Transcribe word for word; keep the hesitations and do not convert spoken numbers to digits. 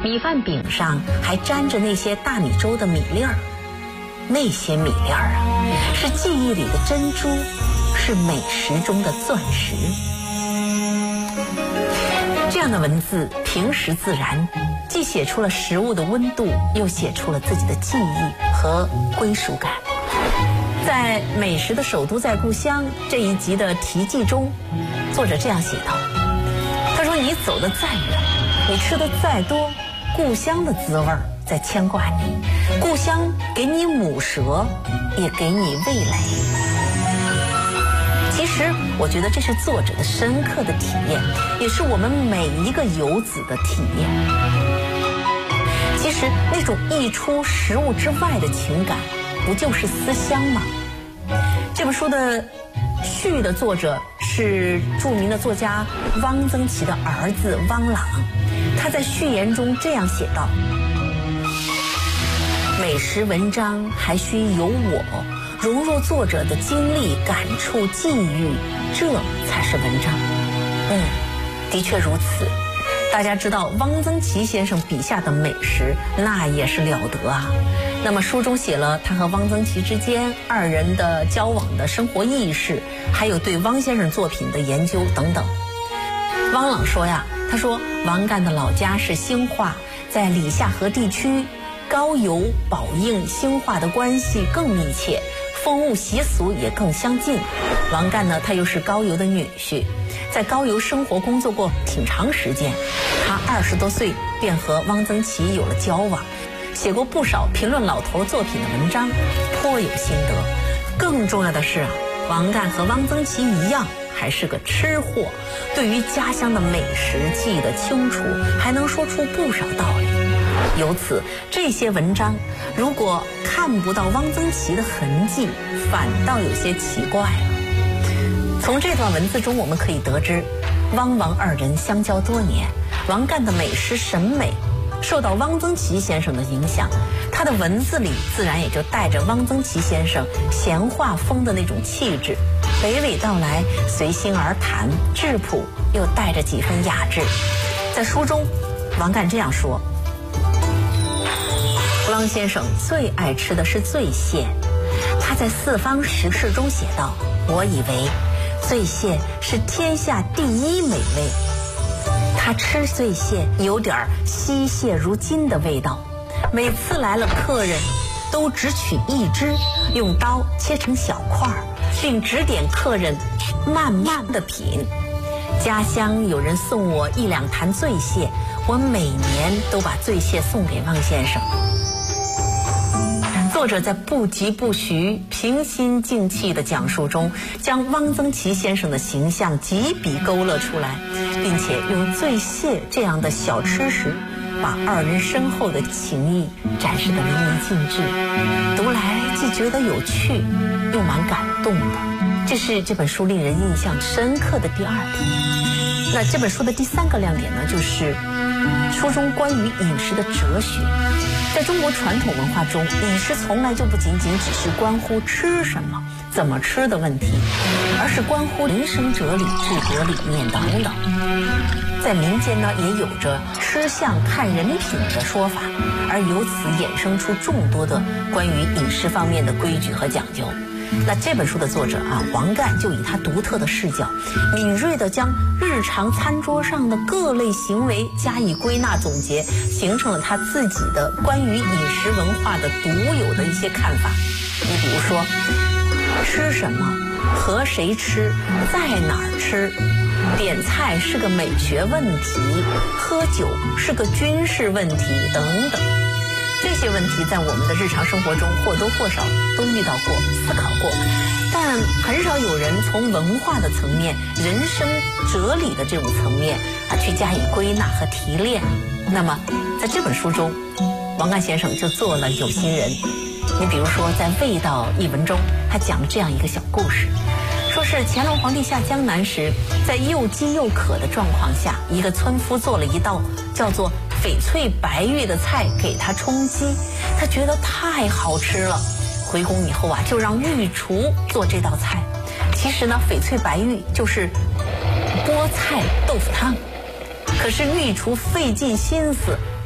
米饭饼上还沾着那些大米粥的米粒儿，那些米粒儿啊，是记忆里的珍珠，是美食中的钻石。这样的文字平实自然，既写出了食物的温度，又写出了自己的记忆和归属感。在《美食的首都在故乡》这一集的题记中，作者这样写道，他说，你走得再远，你吃的再多，故乡的滋味在牵挂你，故乡给你母舌，也给你味蕾。其实我觉得这是作者的深刻的体验，也是我们每一个游子的体验。其实那种溢出食物之外的情感，不就是思乡吗？这本书的序的作者是著名的作家汪曾祺的儿子汪朗，他在序言中这样写道，美食文章还需有我融入作者的经历、感触、际遇，这才是文章。嗯，的确如此。大家知道汪曾祺先生笔下的美食，那也是了得啊。那么书中写了他和汪曾祺之间二人的交往的生活轶事，还有对汪先生作品的研究等等。汪朗说呀，他说王干的老家是兴化，在里夏河地区，高邮、宝应、兴化的关系更密切，风物习俗也更相近。王干呢，他又是高邮的女婿，在高邮生活工作过挺长时间。他二十多岁便和汪曾祺有了交往，写过不少评论老头作品的文章，颇有心得。更重要的是啊，王干和汪曾祺一样，还是个吃货，对于家乡的美食记得清楚，还能说出不少道理。由此，这些文章如果看不到汪曾祺的痕迹，反倒有些奇怪了。从这段文字中，我们可以得知，汪王二人相交多年，王干的美食审美受到汪曾祺先生的影响，他的文字里自然也就带着汪曾祺先生闲话风的那种气质，娓娓道来，随心而谈，质朴又带着几分雅致。在书中，王干这样说，汪先生最爱吃的是醉蟹，他在四方食事中写道，我以为醉蟹是天下第一美味。他吃醉蟹有点惜蟹如金的味道，每次来了客人都只取一只，用刀切成小块，并指点客人慢慢的品。家乡有人送我一两坛醉蟹，我每年都把醉蟹送给汪先生。作者在不疾不徐、平心静气的讲述中，将汪曾祺先生的形象几笔勾勒出来，并且用醉蟹这样的小吃食，把二人深厚的情谊展示得淋漓尽致。读来既觉得有趣，又蛮感动的。这是这本书令人印象深刻的第二点。那这本书的第三个亮点呢，就是书中关于饮食的哲学。在中国传统文化中，饮食从来就不仅仅只是关乎吃什么、怎么吃的问题，而是关乎人生哲理、治国理念等等。在民间呢，也有着吃相看人品的说法，而由此衍生出众多的关于饮食方面的规矩和讲究。那这本书的作者啊，王干就以他独特的视角，敏锐地将日常餐桌上的各类行为加以归纳总结，形成了他自己的关于饮食文化的独有的一些看法。你比如说，吃什么、和谁吃、在哪儿吃，点菜是个美学问题，喝酒是个军事问题等等。这些问题在我们的日常生活中或多或少都遇到过、思考过，但很少有人从文化的层面、人生哲理的这种层面啊去加以归纳和提炼。那么，在这本书中，王干先生就做了有心人。你比如说，在《味道》一文中，他讲了这样一个小故事，说是乾隆皇帝下江南时，在又饥又渴的状况下，一个村夫做了一道叫做翡翠白玉的菜给他充饥，他觉得太好吃了，回宫以后啊，就让御厨做这道菜。其实呢，翡翠白玉就是菠菜豆腐汤，可是御厨费尽心思